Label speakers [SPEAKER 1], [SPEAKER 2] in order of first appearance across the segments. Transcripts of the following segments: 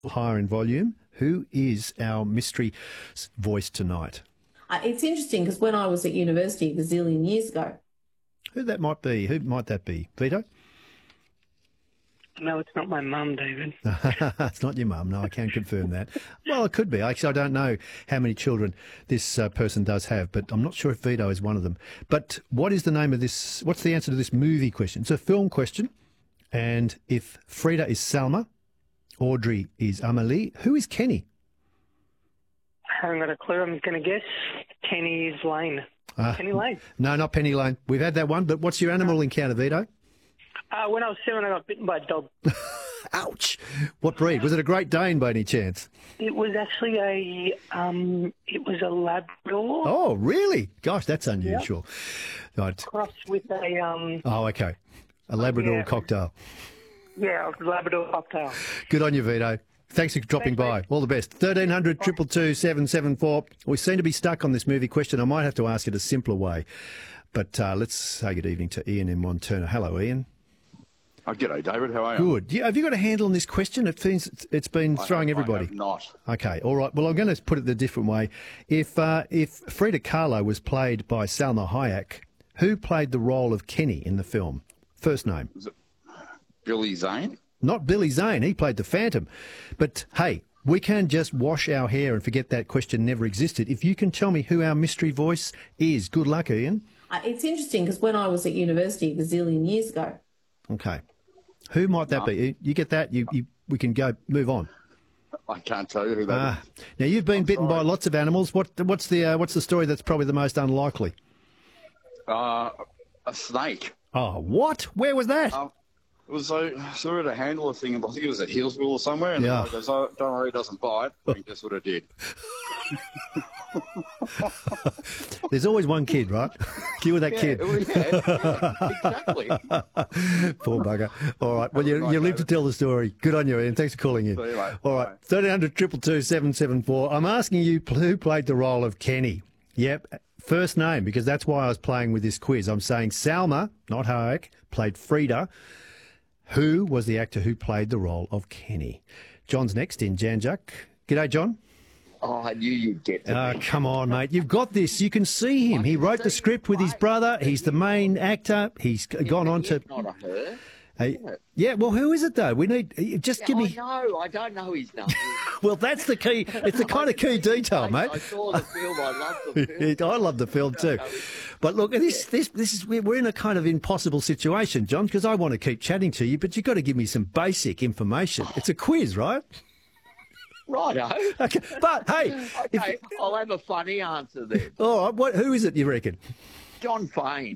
[SPEAKER 1] higher in volume. Who is our mystery voice tonight?
[SPEAKER 2] It's interesting because when I was at university a gazillion years ago.
[SPEAKER 1] Who that might be? Who might that be? Vito?
[SPEAKER 3] No, it's not my mum, David.
[SPEAKER 1] It's not your mum. No, I can confirm that. Well, it could be. Actually, I don't know how many children this person does have, but I'm not sure if Vito is one of them. But what is the name of this? What's the answer to this movie question? It's a film question. And if Frida is Salma, Audrey is Amelie, who is Kenny?
[SPEAKER 3] I haven't got a clue. I'm going to guess Kenny is Lane. Penny Lane.
[SPEAKER 1] No, not Penny Lane. We've had that one, but what's your animal encounter, Vito?
[SPEAKER 3] When I was 7, I got bitten by a dog.
[SPEAKER 1] Ouch! What breed? Was it a Great Dane by any chance?
[SPEAKER 3] It was actually a Labrador.
[SPEAKER 1] Oh, really? Gosh, that's unusual.
[SPEAKER 3] Yep.
[SPEAKER 1] Right.
[SPEAKER 3] Crossed with a...
[SPEAKER 1] Oh, okay. A Labrador cocktail.
[SPEAKER 3] Yeah, a Labrador cocktail.
[SPEAKER 1] Good on you, Vito. Thanks for dropping by. All the best. 1300 222 774. We seem to be stuck on this movie question. I might have to ask it a simpler way. But let's say good evening to Ian in Montana. Hello, Ian.
[SPEAKER 4] Oh, g'day, David. How are you?
[SPEAKER 1] Good. Yeah, have you got a handle on this question? It seems it's been throwing everybody.
[SPEAKER 4] I have not.
[SPEAKER 1] Okay, all right. Well, I'm going to put it a different way. If Frida Kahlo was played by Salma Hayek, who played the role of Kenny in the film? First name.
[SPEAKER 4] Was it Billy Zane?
[SPEAKER 1] Not Billy Zane. He played the Phantom. But, hey, we can just wash our hair and forget that question never existed. If you can tell me who our mystery voice is, good luck, Ian.
[SPEAKER 2] It's interesting because when I was at university a gazillion years ago.
[SPEAKER 1] Okay. Who might that be? You get that? We can go move on.
[SPEAKER 4] I can't tell you who that is.
[SPEAKER 1] Now, you've been bitten by lots of animals. What's the story that's probably the most unlikely?
[SPEAKER 4] A snake.
[SPEAKER 1] Oh, what? Where was that?
[SPEAKER 4] It was sort of a handler thing. I think it was at Hillsville or somewhere. And the guy goes, oh, don't worry, it doesn't bite. And guess what it did?
[SPEAKER 1] There's always one kid, right? Get with that kid.
[SPEAKER 4] Exactly.
[SPEAKER 1] Poor bugger. All right. Well, you live to tell the story. Good on you, Ian. Thanks for calling in.
[SPEAKER 4] See you, mate.
[SPEAKER 1] All right. 1300 222 774. I'm asking you who played the role of Kenny. Yep. First name, because that's why I was playing with this quiz. I'm saying Salma, not Hayek, played Frida. Who was the actor who played the role of Kenny? John's next in Janjuk. G'day, John.
[SPEAKER 5] Oh, I knew you'd get to me.
[SPEAKER 1] Come on, mate. You've got this. You can see him. He wrote the script with his brother. He's the main actor. He's gone on to...
[SPEAKER 5] Not a her.
[SPEAKER 1] Yeah, well, who is it, though? We need... Just give me...
[SPEAKER 5] I don't know his name.
[SPEAKER 1] Well, that's the key. It's the kind of key detail, mate.
[SPEAKER 5] I saw the film. I loved the film.
[SPEAKER 1] I love the film too. But look, this is we're in a kind of impossible situation, John, because I want to keep chatting to you, but you've got to give me some basic information. It's a quiz, right?
[SPEAKER 5] Righto.
[SPEAKER 1] Okay, but hey,
[SPEAKER 5] okay, I'll have a funny answer then.
[SPEAKER 1] All right, who is it? You reckon?
[SPEAKER 5] John Fane.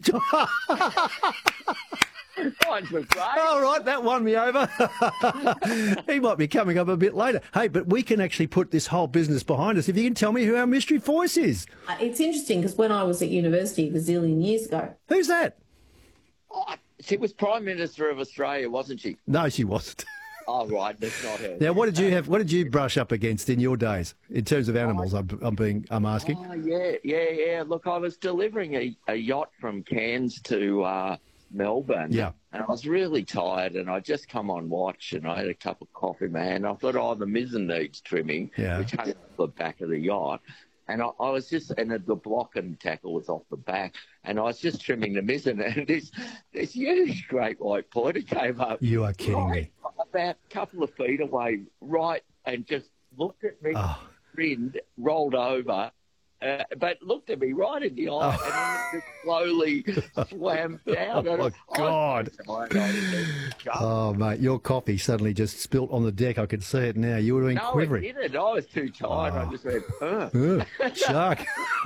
[SPEAKER 5] Mine's was great.
[SPEAKER 1] All right, that won me over. He might be coming up a bit later. Hey, but we can actually put this whole business behind us if you can tell me who our mystery voice is.
[SPEAKER 2] It's interesting because when I was at university a gazillion years ago.
[SPEAKER 1] Who's that?
[SPEAKER 5] Oh, she was Prime Minister of Australia, wasn't she?
[SPEAKER 1] No, she wasn't.
[SPEAKER 5] Oh, right, that's not her.
[SPEAKER 1] Now, what did you have? What did you brush up against in your days in terms of animals? I'm asking.
[SPEAKER 5] Oh, yeah. Look, I was delivering a yacht from Cairns to Melbourne.
[SPEAKER 1] Yeah.
[SPEAKER 5] And I was really tired, and I just come on watch, and I had a cup of coffee, man. I thought, the mizzen needs trimming, which hung off the back of the yacht. And I was just, and the block and tackle was off the back, and I was just trimming the mizzen, and this huge great white pointer came up.
[SPEAKER 1] You are kidding me.
[SPEAKER 5] About a couple of feet away, and just looked at me, grinned, rolled over, but looked at me right in the eye, and then just slowly swam down.
[SPEAKER 1] Oh, my God. Oh, mate, your coffee suddenly just spilt on the deck. I could see it now. You would have been quivering.
[SPEAKER 5] No, it didn't. I was too tired. I just went,
[SPEAKER 1] shark.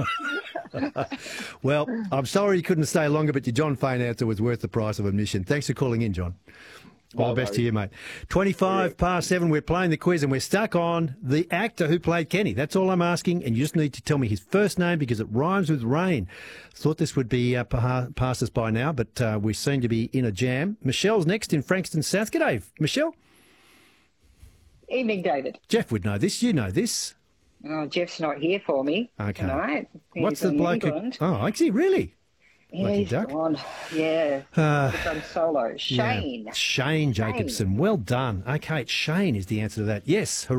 [SPEAKER 1] Well, I'm sorry you couldn't stay longer, but your John Fane answer was worth the price of admission. Thanks for calling in, John. All the best to you, mate. 7:25, we're playing the quiz, and we're stuck on the actor who played Kenny. That's all I'm asking, and you just need to tell me his first name because it rhymes with rain. Thought this would be past us by now, but we seem to be in a jam. Michelle's next in Frankston South. G'day, Michelle.
[SPEAKER 6] Evening, David.
[SPEAKER 1] Jeff would know this. You know this.
[SPEAKER 6] Oh, Jeff's not here for me.
[SPEAKER 1] Okay.
[SPEAKER 6] Tonight.
[SPEAKER 1] What's the bloke? Oh, is he really?
[SPEAKER 6] Yeah,
[SPEAKER 1] Lucky
[SPEAKER 6] he's
[SPEAKER 1] duck.
[SPEAKER 6] gone. Yeah. Done solo. Shane.
[SPEAKER 1] Yeah. Shane Jacobson. Well done. Okay, Shane is the answer to that. Yes.